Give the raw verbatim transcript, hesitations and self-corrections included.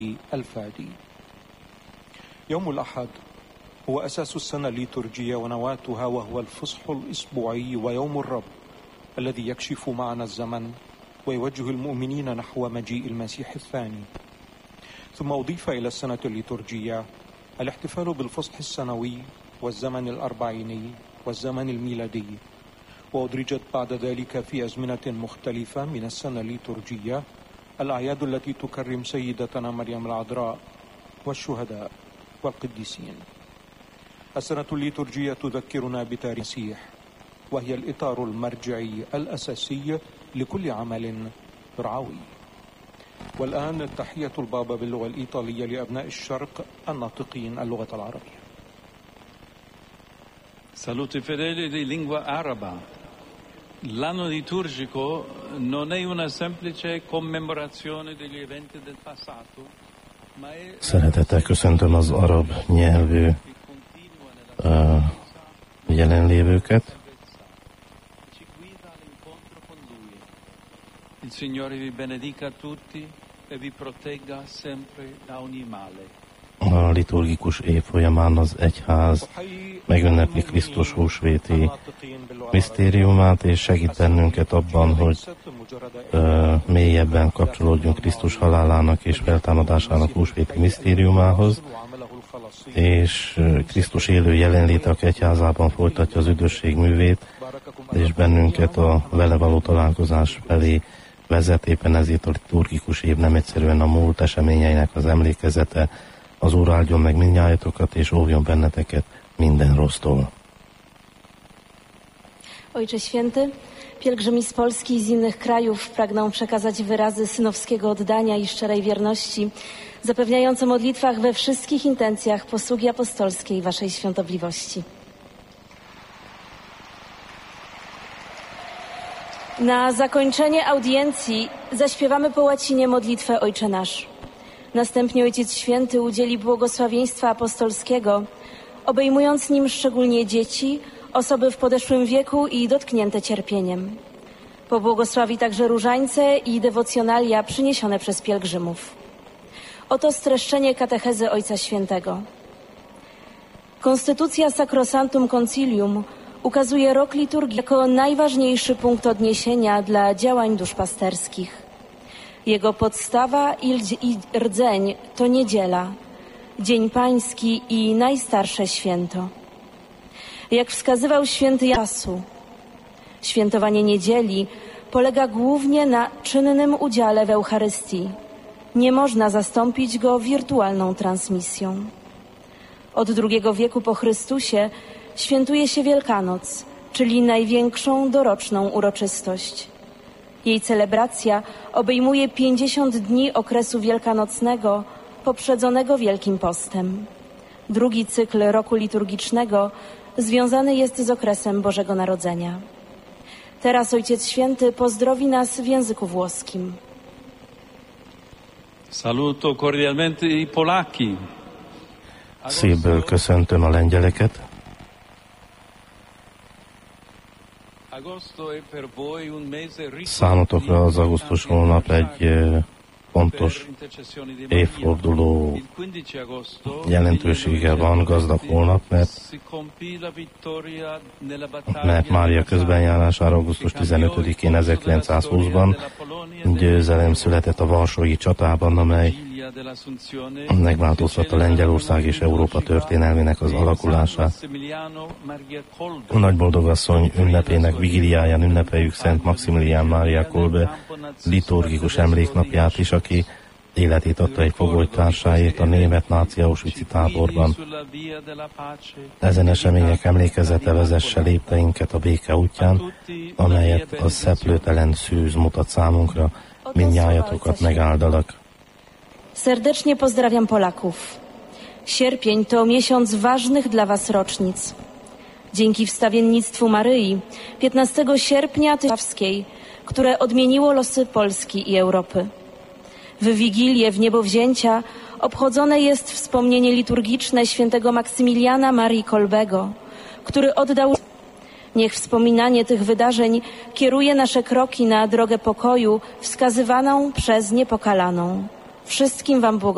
الفادي. يوم الأحد هو أساس السنة الليتورجية ونواتها، وهو الفصح الأسبوعي ويوم الرب الذي يكشف معنى الزمن ويوجه المؤمنين نحو مجيء المسيح الثاني. ثم أضيف إلى السنة الليتورجية الاحتفال بالفصح السنوي والزمن الأربعيني والزمن الميلادي، وأدرجت بعد ذلك في أزمنة مختلفة من السنة الليتورجية الأعياد التي تكرم سيدتنا مريم العذراء والشهداء والقديسين. السنة الليتورجية تذكرنا بتاريخ المسيح، وهي الإطار المرجعي الأساسي لكل عمل رعوي. والآن تحية البابا باللغة الإيطالية لأبناء الشرق الناطقين اللغة العربية. Saluti fedeli di lingua araba. L'anno liturgico non è una semplice commemorazione degli eventi del passato, ma è... Szeretettel köszöntöm az arab nyelvű uh, jelenlévőket. Il Signore vi benedica tutti e vi protegga sempre da ogni male. A liturgikus év folyamán az egyház megünnepli Krisztus húsvéti misztériumát, és segít bennünket abban, hogy uh, mélyebben kapcsolódjunk Krisztus halálának és feltámadásának húsvéti misztériumához, és uh, Krisztus élő jelenléte a egyházában folytatja az üdvösség művét, és bennünket a vele való találkozás felé vezet. Éppen ezért a liturgikus év nem egyszerűen a múlt eseményeinek az emlékezete. Az Úr áldjon meg mindnyájatokat, és óvjon benneteket minden rossztól. Ojcze Święty, pielgrzymi z Polski i z innych krajów pragną przekazać wyrazy synowskiego oddania i szczerej wierności, zapewniające modlitwach we wszystkich intencjach posługi apostolskiej Waszej Świątobliwości. Na zakończenie audiencji zaśpiewamy po łacinie modlitwę Ojcze Nasz. Następnie Ojciec Święty udzieli błogosławieństwa apostolskiego, obejmując nim szczególnie dzieci, osoby w podeszłym wieku i dotknięte cierpieniem. Pobłogosławi także różańce i dewocjonalia przyniesione przez pielgrzymów. Oto streszczenie katechezy Ojca Świętego. Konstytucja Sacrosanctum Concilium ukazuje rok liturgii jako najważniejszy punkt odniesienia dla działań duszpasterskich. Jego podstawa i rdzeń to niedziela, Dzień Pański i najstarsze święto. Jak wskazywał święty Jasu, świętowanie niedzieli polega głównie na czynnym udziale w Eucharystii. Nie można zastąpić go wirtualną transmisją. Od drugiego wieku po Chrystusie świętuje się Wielkanoc, czyli największą doroczną uroczystość. Jej celebracja obejmuje pięćdziesiąt dni okresu wielkanocnego poprzedzonego Wielkim Postem. Drugi cykl roku liturgicznego związany jest z okresem Bożego Narodzenia. Teraz Ojciec Święty pozdrowi nas w języku włoskim. Saluto cordialmente i polacchi. Szívből köszöntöm a lengyeleket. Számotokra az augusztus hónap egy fontos évforduló jelentősége van, gazdag hónap, mert, mert Mária közbenjárására augusztus tizenötödikén ezerkilencszázhúszban győzelem született a varsói csatában, amely megváltoztatta Lengyelország és Európa történelmének az alakulását. A Nagyboldogasszony ünnepének vigiliáján ünnepeljük Szent Maximilián Mária Kolbe liturgikus emléknapját is, aki életét adta egy fogolytársáért a német náci auschwitzi táborban. Ezen események emlékezete vezesse lépteinket a béke útján, amelyet a szeplőtelen szűz mutat számunkra. Mindnyájatokat megáldalak. Serdecznie pozdrawiam Polaków. Sierpień to miesiąc ważnych dla Was rocznic. Dzięki wstawiennictwu Maryi piętnastego sierpnia tysiącskiej, które odmieniło losy Polski i Europy. W Wigilię w niebowzięcia obchodzone jest wspomnienie liturgiczne świętego Maksymiliana Marii Kolbego, który oddał. Niech wspominanie tych wydarzeń kieruje nasze kroki na drogę pokoju wskazywaną przez Niepokalaną. Wszystkim Wam błogosławię.